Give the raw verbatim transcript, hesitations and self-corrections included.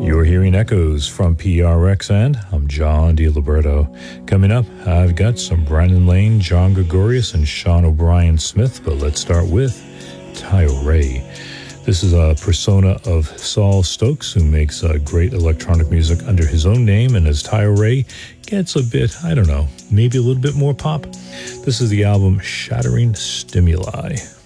You're hearing echoes from P R X, and I'm John DiLiberto. Coming up, I've got some Brandon Lane, John Gregorius, and Sean O'Brien Smith, but let's start with Tayo Ray. This is a persona of Saul Stokes, who makes uh, great electronic music under his own name, and as Tayo Ray gets a bit, I don't know, maybe a little bit more pop. This is the album Shattering Stimuli.